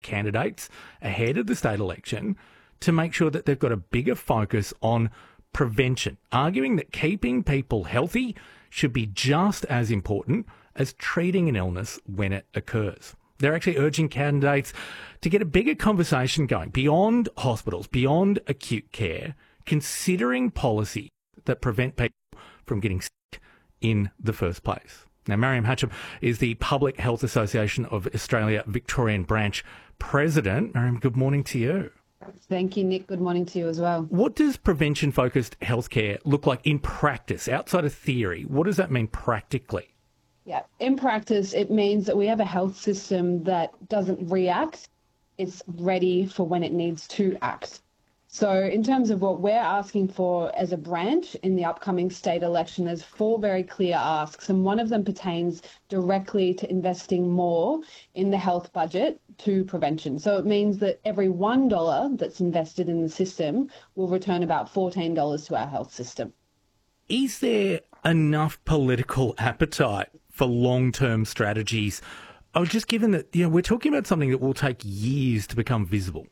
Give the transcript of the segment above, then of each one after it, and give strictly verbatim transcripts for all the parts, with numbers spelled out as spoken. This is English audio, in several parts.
candidates ahead of the state election to make sure that they've got a bigger focus on prevention, arguing that keeping people healthy should be just as important as treating an illness when it occurs. They're actually urging candidates to get a bigger conversation going beyond hospitals, beyond acute care, considering policy that prevent people from getting sick in the first place. Now, Mariam Hatcham is the Public Health Association of Australia Victorian Branch President. Mariam, good morning to you. Thank you, Nick. Good morning to you as well. What does prevention-focused healthcare look like in practice, outside of theory? What does that mean practically? Yeah, in practice, it means that we have a health system that doesn't react. It's ready for when it needs to act. So in terms of what we're asking for as a branch in the upcoming state election, there's four very clear asks, and one of them pertains directly to investing more in the health budget to prevention. So it means that every one dollar that's invested in the system will return about fourteen dollars to our health system. Is there enough political appetite for long-term strategies? Oh, just given that, you know, we're talking about something that will take years to become visible.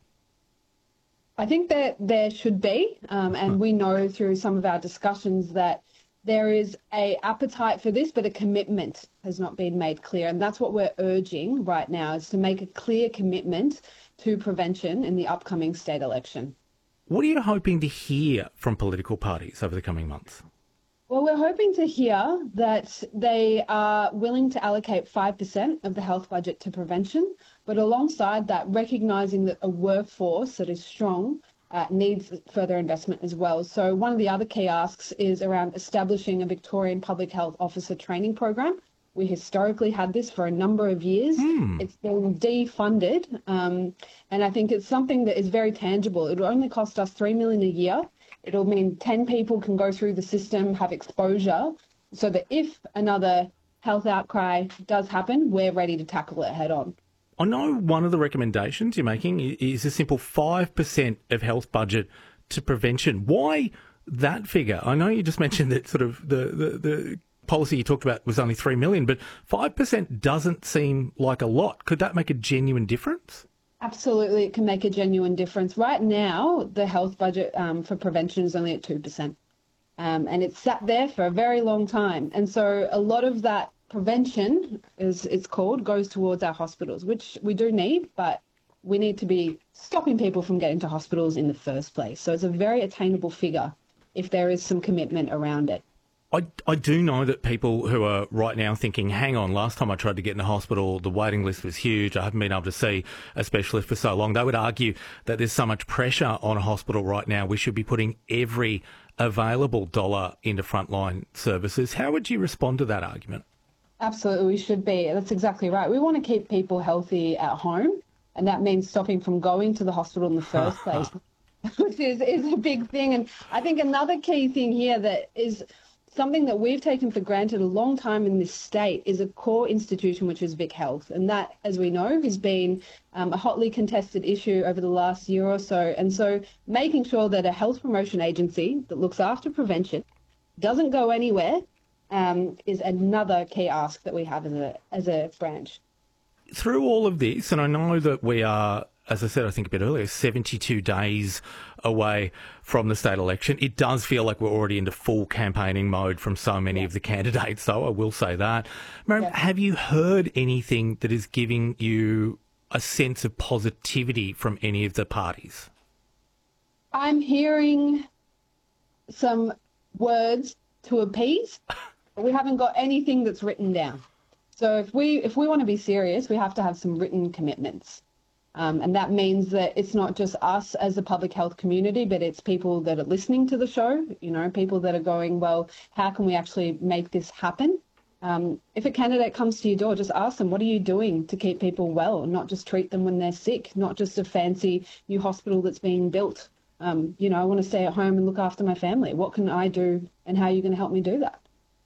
I think that there should be, um, and we know through some of our discussions that there is a appetite for this, but a commitment has not been made clear. And that's what we're urging right now, is to make a clear commitment to prevention in the upcoming state election. What are you hoping to hear from political parties over the coming months? Well, we're hoping to hear that they are willing to allocate five percent of the health budget to prevention, but alongside that, recognising that a workforce that is strong uh, needs further investment as well. So one of the other key asks is around establishing a Victorian Public Health Officer training program. We historically had this for a number of years. Mm. It's been defunded, um, and I think it's something that is very tangible. It will only cost us three million dollars a year. It'll mean ten people can go through the system, have exposure, so that if another health outcry does happen, we're ready to tackle it head on. I know one of the recommendations you're making is a simple five percent of health budget to prevention. Why that figure? I know you just mentioned that sort of the, the, the policy you talked about was only three million dollars, but five percent doesn't seem like a lot. Could that make a genuine difference? Absolutely, it can make a genuine difference. Right now, the health budget um, for prevention is only at two percent. Um, and it's sat there for a very long time. And so a lot of that prevention, as it's called, goes towards our hospitals, which we do need, but we need to be stopping people from getting to hospitals in the first place. So it's a very attainable figure if there is some commitment around it. I, I do know that people who are right now thinking, hang on, last time I tried to get in the hospital, the waiting list was huge. I haven't been able to see a specialist for so long. They would argue that there's so much pressure on a hospital right now, we should be putting every available dollar into frontline services. How would you respond to that argument? Absolutely, we should be. That's exactly right. We want to keep people healthy at home, and that means stopping from going to the hospital in the first place, which is, is a big thing. And I think another key thing here that is something that we've taken for granted a long time in this state is a core institution, which is Vic Health. And that, as we know, has been um, a hotly contested issue over the last year or so. And so making sure that a health promotion agency that looks after prevention doesn't go anywhere um, is another key ask that we have as a, as a branch. Through all of this, and I know that we are, as I said, I think a bit earlier, seventy-two days away from the state election. It does feel like we're already into full campaigning mode from so many yeah. of the candidates, though, I will say that. Mariam, yeah. have you heard anything that is giving you a sense of positivity from any of the parties? I'm hearing some words to appease. We haven't got anything that's written down. So if we if we want to be serious, we have to have some written commitments. Um, and that means that it's not just us as a public health community, but it's people that are listening to the show, you know, people that are going, well, how can we actually make this happen? Um, if a candidate comes to your door, just ask them, what are you doing to keep people well, not just treat them when they're sick, not just a fancy new hospital that's being built. Um, you know, I want to stay at home and look after my family. What can I do, and how are you going to help me do that?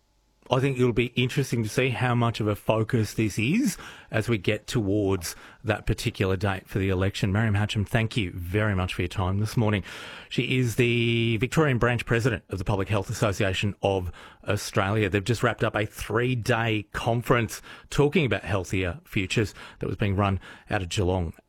I think it'll be interesting to see how much of a focus this is as we get towards that particular date for the election. Mariam Hatcham, thank you very much for your time this morning. She is the Victorian Branch President of the Public Health Association of Australia. They've just wrapped up a three-day conference talking about healthier futures that was being run out of Geelong